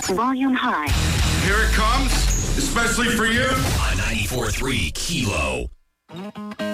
Volume high. Here it comes, especially for you. On 94.3 Kilo.